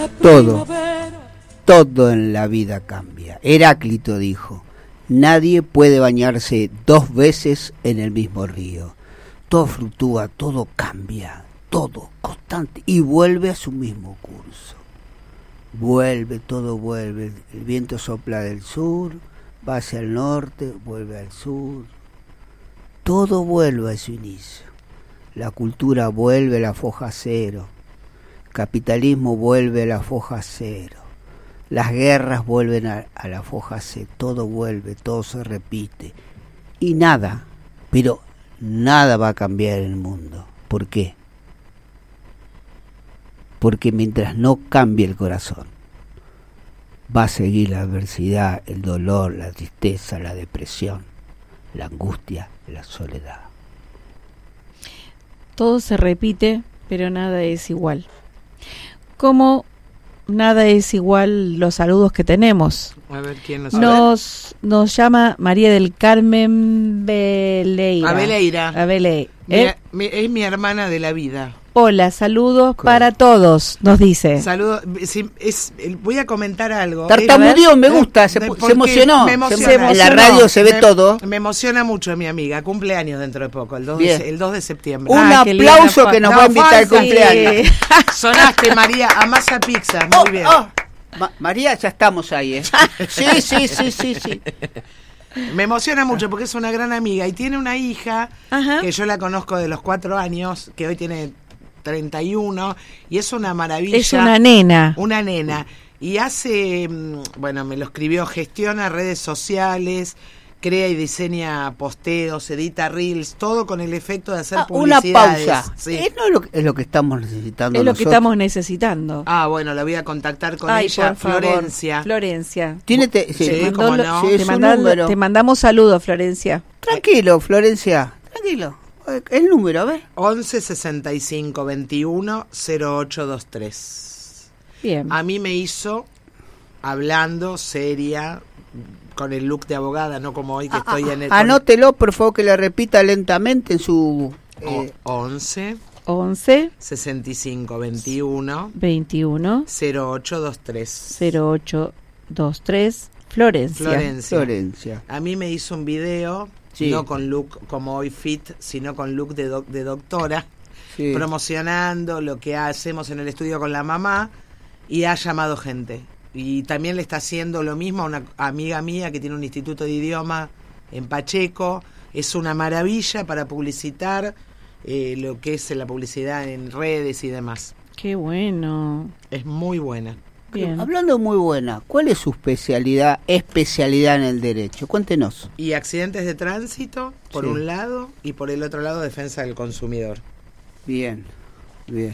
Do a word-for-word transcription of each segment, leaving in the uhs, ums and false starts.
Todo, todo en la vida cambia. Heráclito dijo, nadie puede bañarse dos veces en el mismo río. Todo fluctúa, todo cambia, todo, constante, y vuelve a su mismo curso. Vuelve, todo vuelve. El viento sopla del sur, va hacia el norte, vuelve al sur. Todo vuelve a su inicio. La cultura vuelve a la foja cero. Capitalismo vuelve a la foja cero, las guerras vuelven a, a la foja cero, todo vuelve, todo se repite, y nada, pero nada va a cambiar en el mundo. ¿Por qué? Porque mientras no cambie el corazón, va a seguir la adversidad, el dolor, la tristeza, la depresión, la angustia, la soledad. Todo se repite, pero nada es igual. Como nada es igual los saludos que tenemos. A ver, ¿quién nos Nos, nos llama María del Carmen Beleira. Abeleira. Abeleira. Mira, ¿Eh? mi- es mi hermana de la vida. Hola, saludos ¿Cómo? para todos, nos dice. Saludos. Sí, es, el- voy a comentar algo. Tartamudeó, Es- me gusta, se, de- se porque emocionó. me Se- emociona. en la radio se ve me, todo. Me emociona mucho mi amiga. Cumpleaños dentro de poco, el dos, Bien. de, el dos de septiembre. Un Ah, qué lindo. aplauso que nos No, va a invitar al falsa. cumpleaños. Sonaste, María, amasa pizza. Muy Oh, bien. oh. Ma- María, ya estamos ahí, ¿eh? Sí, sí, sí, sí, sí. Me emociona mucho porque es una gran amiga y tiene una hija Ajá. que yo la conozco de los cuatro años, que hoy tiene treinta y uno, y es una maravilla. Es una nena. Una nena. Y hace, mm, bueno, me lo escribió, gestiona redes sociales, crea y diseña posteos, edita reels, todo con el efecto de hacer Ah, una publicidades. pausa. Sí. ¿Es, no es, lo, que- es lo que estamos necesitando Es lo que nosotros? estamos necesitando. Ah, bueno, la voy a contactar con Ay, ella, por favor. Florencia. Florencia. ¿Tiene te- sí, Sí, Te cómo mandó- no. sí, te, es su manda- número. te mandamos saludos, Florencia. Tranquilo, Florencia, tranquilo. El número, a ver. once sesenta y cinco veintiuno cero ocho veintitrés. Bien. A mí me hizo hablando seria, con el look de abogada, no como hoy que Ah, estoy en el... Anótelo, por favor, que le repita lentamente en su... O- eh, once once sesenta y cinco veintiuno veintiuno cero ocho veintitrés. cero ocho veintitrés. Florencia. Florencia. Florencia. A mí me hizo un video, Sí. no con look como hoy fit, sino con look de, doc- de doctora, Sí. promocionando lo que hacemos en el estudio con la mamá, y ha llamado gente. Y también le está haciendo lo mismo a una amiga mía que tiene un instituto de idioma en Pacheco. Es una maravilla para publicitar eh, lo que es la publicidad en redes y demás. Qué bueno. Es muy buena. Bien. Hablando muy buena, ¿cuál es su especialidad, especialidad en el derecho? Cuéntenos. Y accidentes de tránsito, por Sí. un lado, y por el otro lado, defensa del consumidor. Bien, bien.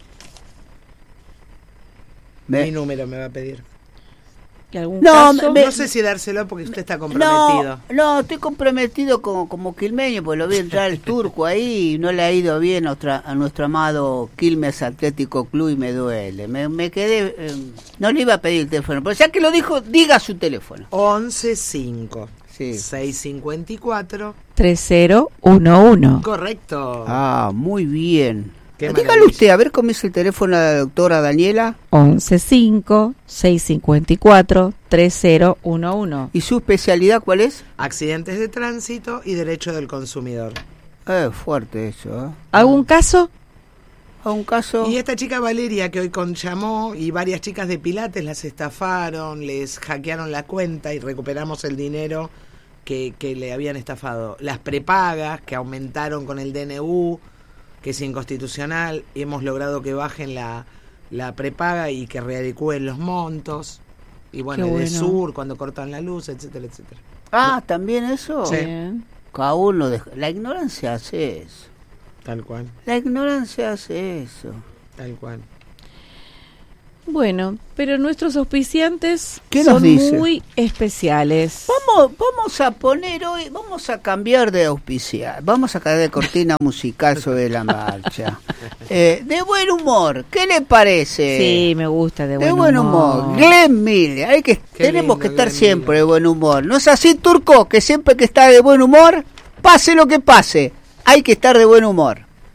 Mi Me- número me va a pedir. ¿Y algún No, caso? me- No sé si dárselo porque usted está No, comprometido. no, estoy comprometido como, como quilmeño, porque lo vi entrar el turco ahí y no le ha ido bien a, nuestra- a nuestro amado Quilmes Atlético Club y me duele. Me, me quedé, eh, no le iba a pedir el teléfono, pero ya que lo dijo, diga su teléfono. once cinco Sí. seis cincuenta y cuatro. tres cero uno uno. Correcto. Ah, muy bien. Qué Dígalo maravilla. usted, a ver cómo es el teléfono de la doctora Daniela once cinco seis cincuenta y cuatro tres cero uno uno. y su especialidad, ¿cuál es? Accidentes de tránsito y derecho del consumidor. Eh, fuerte eso, ¿eh? ¿Algún caso? A un caso... Y esta chica Valeria que hoy con llamó y varias chicas de Pilates las estafaron, les hackearon la cuenta y recuperamos el dinero que, que le habían estafado. Las prepagas que aumentaron con el D N U, que es inconstitucional, y hemos logrado que bajen la, la prepaga y que readecúen los montos. Y bueno, Qué el de bueno. Sur cuando cortan la luz, etcétera, etcétera. Ah, ¿también eso? Sí. Bien. Cada uno deja- La ignorancia hace eso. Tal cual, La ignorancia hace eso. tal cual. Bueno, pero nuestros auspiciantes ¿Qué nos son dice? muy especiales. Vamos, vamos a poner hoy, vamos a cambiar de auspiciar, vamos a cambiar de cortina musical sobre la marcha. Eh, de buen humor, ¿qué le parece? Sí, me gusta de de buen, buen humor. humor. Glenn Miller, hay que, tenemos lindo, que estar Glenn siempre Miller. de buen humor. ¿No es así, Turco? Que siempre que está de buen humor, pase lo que pase, hay que estar de buen humor.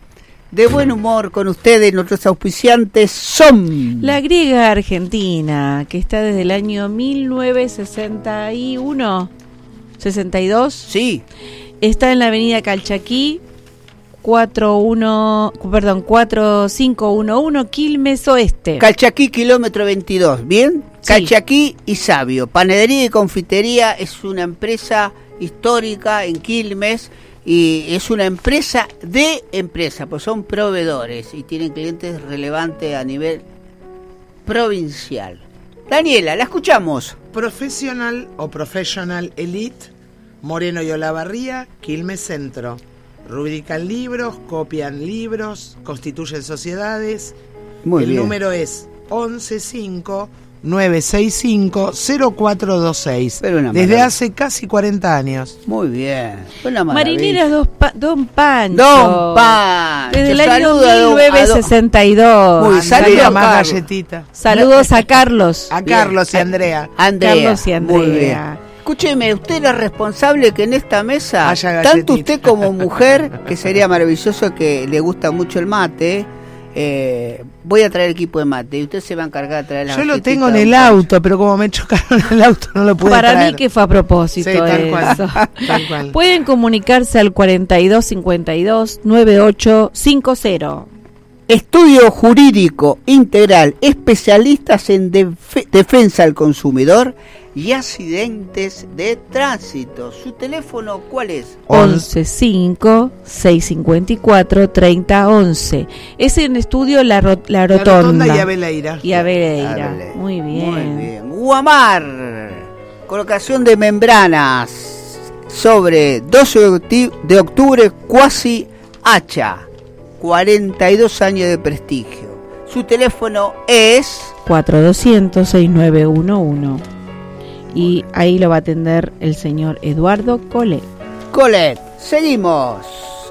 de buen humor con ustedes. Nuestros auspiciantes son La Griega Argentina, que está desde el año mil novecientos sesenta y uno, sesenta y dos. Sí. Está en la avenida Calchaquí, cuatro uno, perdón, cuatro cinco uno uno, Quilmes Oeste. Calchaquí, kilómetro veintidós, ¿bien? Sí. Calchaquí y Sabio. Panadería y confitería es una empresa histórica en Quilmes y es una empresa de empresa, pues son proveedores y tienen clientes relevantes a nivel provincial. Daniela, la escuchamos. Profesional o Professional Elite, Moreno y Olavarría, Quilmes Centro. Rubrican libros, copian libros, constituyen sociedades. Muy El bien. número es once cinco nueve seis cinco cero cuatro dos seis. Pero una Desde maravilla. hace casi cuarenta años. Muy bien. Una maravilla. Marineras dos pa- Don Pancho. Don Pancho. Desde el año Saludo a don- mil novecientos sesenta y dos. Muy Andrea, saludo a más Carlos. galletita. Saludos a Carlos. A Carlos y Andrea. Andrea. Carlos y Andrea. Muy bien. Escúcheme, usted es responsable que en esta mesa, Haya galletita. tanto usted como mujer, que sería maravilloso que le gusta mucho el mate, eh, voy a traer equipo de mate y usted se va a encargar de traer la Yo lo galletita tengo en de el Don Pancho. auto, pero como me chocaron en el auto no lo pude Para traer. mí que fue a propósito Sí, tal de cual, eso. tal cual. Pueden comunicarse al cuarenta y dos cincuenta y dos noventa y ocho cincuenta. Estudio Jurídico Integral, especialistas en def- defensa al consumidor y accidentes de tránsito. ¿Su teléfono cuál es? once cinco seis cincuenta y cuatro treinta once. Es en estudio La, Ro- la La Rotonda. Rotonda y Aveleira. Y Aveleira. Hable. Muy bien. Muy bien. Guamar, colocación de membranas sobre doce de octi- de octubre, cuasi hacha, cuarenta y dos años de prestigio. Su teléfono es cuatro doscientos sesenta y nueve once. Y ahí lo va a atender el señor Eduardo Cole. Colet. Seguimos.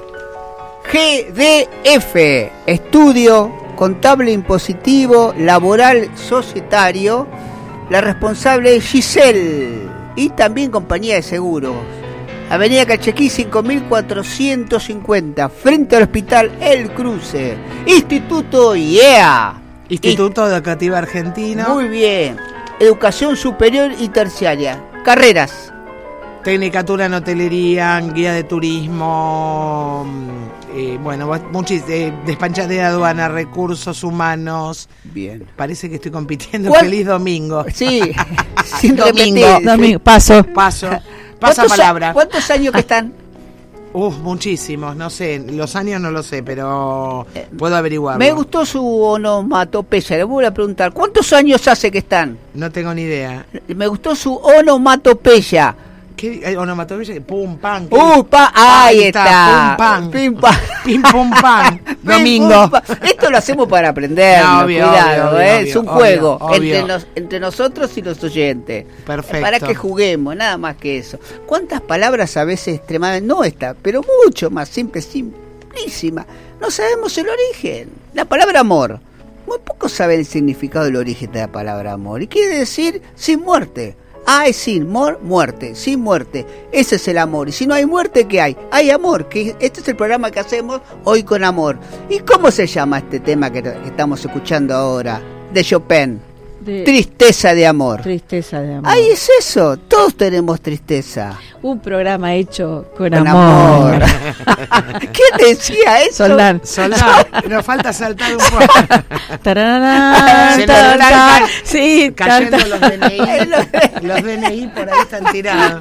G D F, estudio contable impositivo laboral societario. La responsable es Giselle y también compañía de seguros. Avenida Calchaquí cinco mil cuatrocientos cincuenta, frente al hospital El Cruce. Instituto I E A. Instituto Educativo Argentino. Muy bien. Educación superior y terciaria. Carreras. Tecnicatura en hotelería, guía de turismo, eh, bueno, muchis, eh, despachadera de aduana, recursos humanos. Bien. Parece que estoy compitiendo. ¿Cuál? Feliz domingo. Sí, sin Domingo. repetir. Domingo, paso. Paso. Pasa ¿Cuántos a- palabra. ¿Cuántos años que están? Uf, muchísimos, no sé, los años no lo sé, pero puedo averiguarlo. Me gustó su onomatopeya. Le voy a preguntar, ¿cuántos años hace que están? No tengo ni idea. Me gustó su onomatopeya. ¿Qué eh, onomatopeya? Pum, pam. ¿qué? Uh, pa, ahí está. Pum, pam. Pim, pam. Pim, pum, pam. Pim, Domingo. pum, pam. Esto lo hacemos para aprender. No, obvio, cuidado, obvio, ¿eh? obvio, es un obvio, juego obvio. Entre, nos- entre nosotros y los oyentes. Perfecto. Para que juguemos, nada más que eso. ¿Cuántas palabras a veces extremadamente, no esta, pero mucho más simple, simplísima? No sabemos el origen. La palabra amor. Muy pocos saben el significado del origen de la palabra amor. Y quiere decir sin muerte. Ah, es sin mor, muerte, sin muerte. Ese es el amor. Y si no hay muerte, ¿qué hay? Hay amor. Que este es el programa que hacemos hoy con amor. ¿Y cómo se llama este tema que, que estamos escuchando ahora? De Chopin. De Tristeza de amor. tristeza de amor. Ahí es eso. Todos tenemos tristeza. Un programa hecho con, Con amor. amor. ¿Quién decía eso? Soldán. Soldado, nos falta saltar un poco. Tararán, Se nos tararán. están ca- Sí, Cayendo tarta- los D N I. Los D N I por ahí están tirados.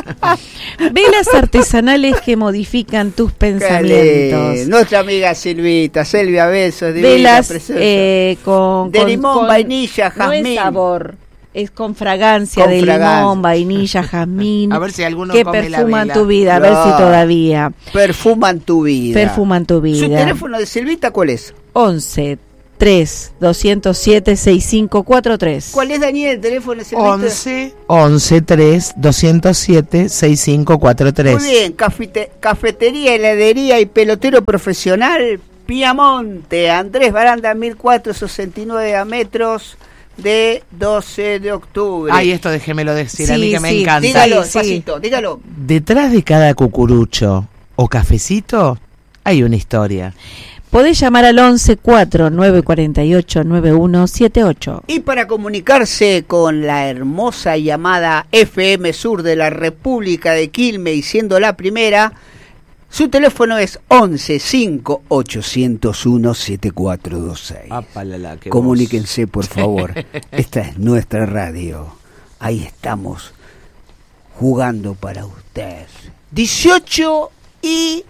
Velas artesanales que modifican tus Qué lindo. pensamientos. Nuestra amiga Silvita, Selvia Besos, divina, Velas preciosa. eh, con, De con- limón, con- vainilla, No jazmín. es sabor, es con fragancia Con de fragancia. limón, vainilla, jazmín. A ver si alguno que come la perfuman vela. tu vida, a ver No. si todavía Perfuman tu vida. perfuman tu vida. ¿Su teléfono de Silvita cuál es? once tres doscientos siete sesenta y cinco cuarenta y tres. ¿Cuál es, Daniel, el teléfono de Silvita? once once tres doscientos siete sesenta y cinco cuarenta y tres. Muy bien, cafete- cafetería, heladería y pelotero profesional, Piamonte, Andrés Baranda, mil cuatrocientos sesenta y nueve a metros de doce de octubre. Ay, esto déjemelo decir, a mí Sí, que me sí, encanta. dígalo, sí. despacito, dígalo. Detrás de cada cucurucho o cafecito hay una historia. Podés llamar al once cuatro nueve cuatro ocho nueve uno siete ocho. Y para comunicarse con la hermosa llamada F M Sur de la República de Quilmes, y siendo la primera, su teléfono es once cinco ochocientos uno setenta y cuatro veintiséis. Apalala, qué Comuníquense, voz. por favor. Esta es nuestra radio. Ahí estamos jugando para ustedes. dieciocho y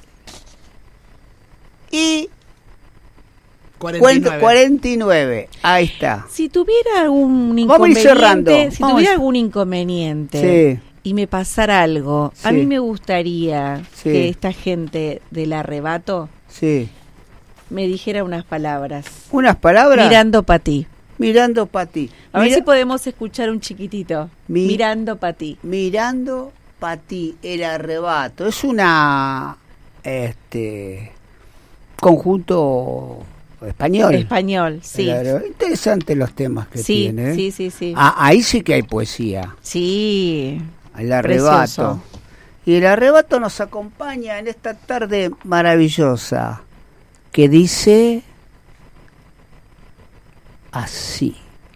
y cuarenta y nueve. cuarenta y nueve. Ahí está. Si tuviera algún Vamos a ir inconveniente, cerrando. si Vamos tuviera a- algún inconveniente Sí. y me pasara algo, a Sí. mí me gustaría Sí. que esta gente del arrebato Sí. me dijera unas palabras. Unas palabras. Mirando para ti. Mirando para ti. A ver Mira- si podemos escuchar un chiquitito. Mi- Mirando para ti. Mirando para ti, el arrebato. Es una este conjunto español. Español, sí. Claro, interesante los temas que Sí, tiene. ¿eh? sí, sí, sí. Ah, ahí sí que hay poesía. Sí. El arrebato. Precioso. Y el arrebato nos acompaña en esta tarde maravillosa que dice así.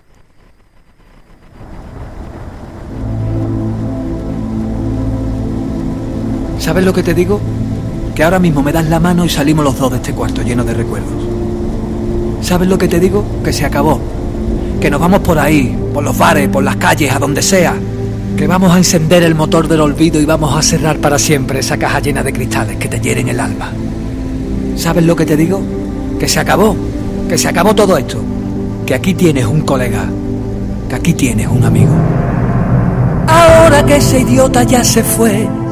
¿Sabes lo que te digo? Que ahora mismo me das la mano y salimos los dos de este cuarto lleno de recuerdos. ¿Sabes lo que te digo? Que se acabó. Que nos vamos por ahí, por los bares, por las calles, a donde sea. Que vamos a encender el motor del olvido y vamos a cerrar para siempre esa caja llena de cristales que te hieren el alma. ¿Sabes lo que te digo? Que se acabó. Que se acabó todo esto. Que aquí tienes un colega. Que aquí tienes un amigo. Ahora que ese idiota ya se fue,